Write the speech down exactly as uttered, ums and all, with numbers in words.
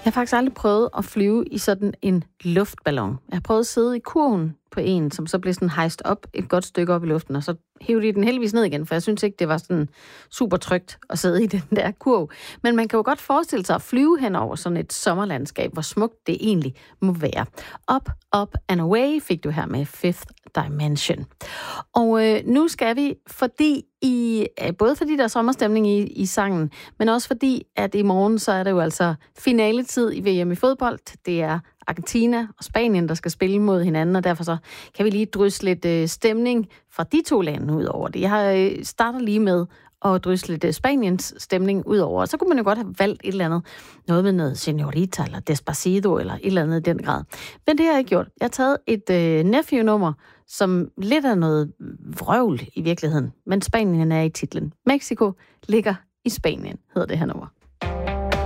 Jeg har faktisk aldrig prøvet at flyve i sådan en luftballon. Jeg har prøvet at sidde i kurven på en, som så blev sådan hejst op et godt stykke op i luften, og så hævde de den heldigvis ned igen, for jeg synes ikke, det var sådan super trygt at sidde i den der kurv. Men man kan jo godt forestille sig at flyve hen over sådan et sommerlandskab, hvor smukt det egentlig må være. Up, up and away fik du her med Fifth Dimension. Og øh, nu skal vi, fordi i, både fordi der er sommerstemning i, i sangen, men også fordi, at i morgen, så er det jo altså finaletid i V M i fodbold. Det er Argentina og Spanien, der skal spille mod hinanden, og derfor så kan vi lige drysse lidt øh, stemning fra de to lande ud over det. Jeg øh, starter lige med at drysse lidt øh, Spaniens stemning ud over, og så kunne man jo godt have valgt et eller andet, noget med noget Señorita eller Despacito eller et eller andet i den grad. Men det har jeg ikke gjort. Jeg har taget et øh, Nephew-nummer, som lidt er noget vrøvl i virkeligheden, men Spanien er i titlen. Mexico ligger i Spanien, hedder det her nummer.